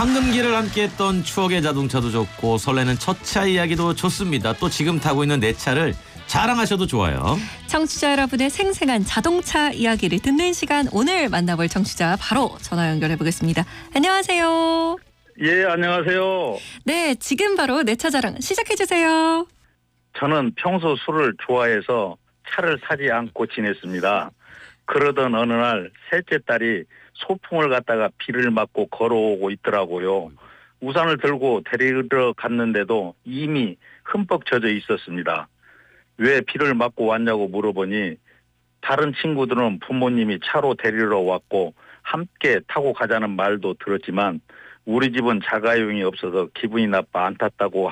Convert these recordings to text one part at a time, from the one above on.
황금기를 함께했던 추억의 자동차도 좋고 설레는 첫 차 이야기도 좋습니다. 또 지금 타고 있는 내 차를 자랑하셔도 좋아요. 청취자 여러분의 생생한 자동차 이야기를 듣는 시간, 오늘 만나볼 청취자 바로 전화 연결해 보겠습니다. 안녕하세요. 예, 안녕하세요. 네, 지금 바로 내 차 자랑 시작해 주세요. 저는 평소 술을 좋아해서 차를 사지 않고 지냈습니다. 그러던 어느 날 셋째 딸이 소풍을 갔다가 비를 맞고 걸어오고 있더라고요. 우산을 들고 데리러 갔는데도 이미 흠뻑 젖어 있었습니다. 왜 비를 맞고 왔냐고 물어보니 다른 친구들은 부모님이 차로 데리러 왔고 함께 타고 가자는 말도 들었지만 우리 집은 자가용이 없어서 기분이 나빠 안 탔다고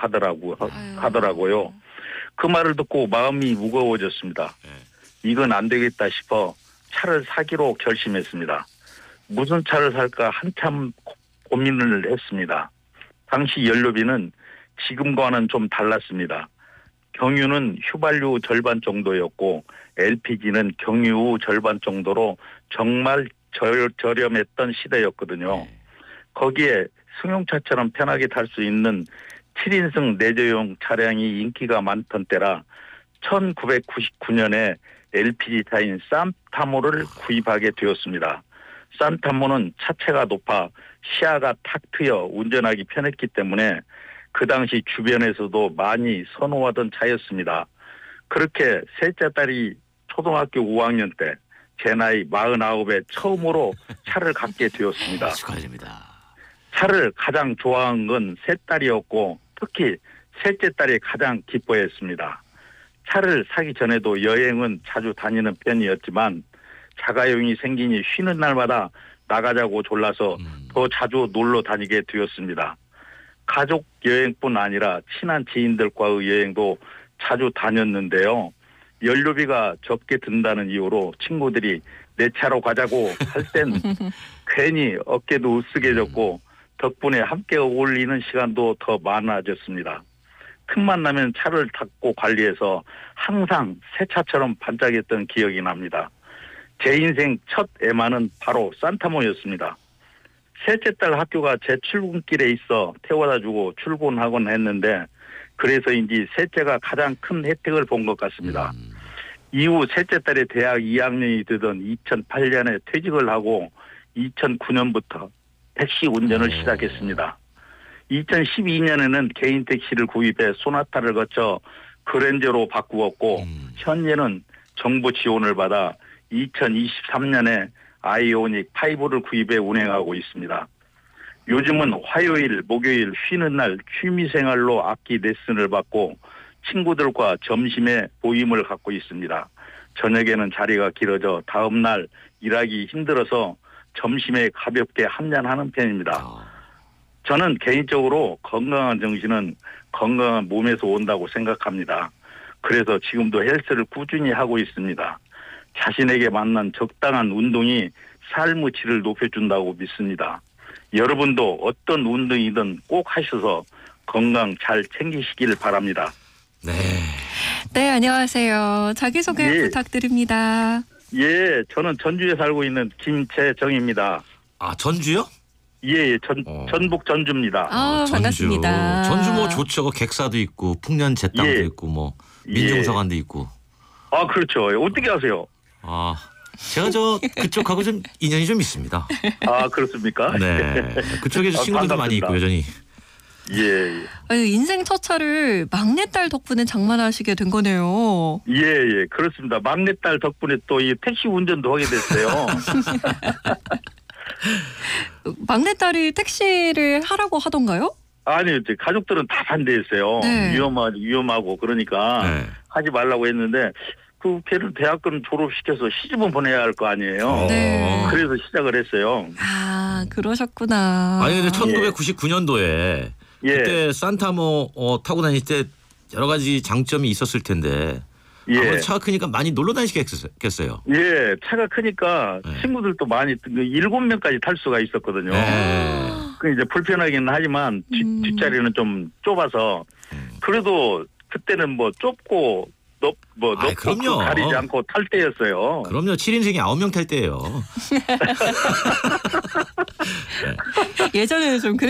하더라고요. 그 말을 듣고 마음이 무거워졌습니다. 이건 안 되겠다 싶어 차를 사기로 결심했습니다. 무슨 차를 살까 한참 고민을 했습니다. 당시 연료비는 지금과는 좀 달랐습니다. 경유는 휘발유 절반 정도였고 LPG는 경유 절반 정도로 정말 저렴했던 시대였거든요. 거기에 승용차처럼 편하게 탈 수 있는 7인승 내재용 차량이 인기가 많던 때라 1999년에 LPG차인 산타모를 구입하게 되었습니다. 산타모는 차체가 높아 시야가 탁 트여 운전하기 편했기 때문에 그 당시 주변에서도 많이 선호하던 차였습니다. 그렇게 셋째 딸이 초등학교 5학년 때 제 나이 49에 처음으로 차를 갖게 되었습니다. 축하드립니다. 차를 가장 좋아한 건 셋 딸이었고 특히 셋째 딸이 가장 기뻐했습니다. 차를 사기 전에도 여행은 자주 다니는 편이었지만 자가용이 생기니 쉬는 날마다 나가자고 졸라서 더 자주 놀러 다니게 되었습니다. 가족 여행뿐 아니라 친한 지인들과의 여행도 자주 다녔는데요. 연료비가 적게 든다는 이유로 친구들이 내 차로 가자고 할 땐 괜히 어깨도 으쓱해졌고 덕분에 함께 어울리는 시간도 더 많아졌습니다. 틈만 나면 차를 닦고 관리해서 항상 새 차처럼 반짝였던 기억이 납니다. 제 인생 첫 애마는 바로 산타모였습니다. 셋째 딸 학교가 제 출근길에 있어 태워다주고 출근하곤 했는데 그래서인지 셋째가 가장 큰 혜택을 본 것 같습니다. 이후 셋째 딸이 대학 2학년이 되던 2008년에 퇴직을 하고 2009년부터 택시 운전을 시작했습니다. 2012년에는 개인 택시를 구입해 소나타를 거쳐 그랜저로 바꾸었고 현재는 정부 지원을 받아 2023년에 아이오닉 5를 구입해 운행하고 있습니다. 요즘은 화요일, 목요일 쉬는 날 취미생활로 악기 레슨을 받고 친구들과 점심에 모임을 갖고 있습니다. 저녁에는 자리가 길어져 다음 날 일하기 힘들어서 점심에 가볍게 한잔하는 편입니다. 저는 개인적으로 건강한 정신은 건강한 몸에서 온다고 생각합니다. 그래서 지금도 헬스를 꾸준히 하고 있습니다. 자신에게 맞는 적당한 운동이 삶의 질을 높여준다고 믿습니다. 여러분도 어떤 운동이든 꼭 하셔서 건강 잘 챙기시길 바랍니다. 네, 안녕하세요. 자기소개 부탁드립니다. 예, 저는 전주에 살고 있는 김채정입니다. 아, 전주요? 예, 전북 전주입니다. 전주. 반갑습니다. 전주 뭐 좋죠. 객사도 있고 풍년 제땅도 있고 뭐 민중서관도 있고. 아, 그렇죠. 어떻게 아세요? 아, 제가 그쪽하고 좀 인연이 좀 있습니다. 아, 그렇습니까? 네, 그쪽에서 친구들도 많이 있고 여전히. 예. 인생 첫 차를 막내딸 덕분에 장만하시게 된 거네요. 예, 그렇습니다. 막내딸 덕분에 또 이 택시 운전도 하게 됐어요. 막내딸이 택시를 하라고 하던가요? 아니요, 가족들은 다 반대했어요. 네. 위험하고 그러니까 하지 말라고 했는데 걔를 대학교는 졸업시켜서 시집은 보내야 할 거 아니에요. 네. 그래서 시작을 했어요. 아, 그러셨구나. 아니 근데 1999년도에 예. 그때 산타모 타고 다닐 때 여러 가지 장점이 있었을 텐데 아무래도 차가 크니까 많이 놀러 다니시겠어요. 예, 차가 크니까 친구들도 많이 7명까지 탈 수가 있었거든요. 그 이제 불편하기는 하지만 뒷자리는 좀 좁아서 그래도 그때는 뭐 좁고 그럼요. 가리지 않고 탈 때였어요. 그럼요. 7인승이 9명 탈 때예요. 예전에는 좀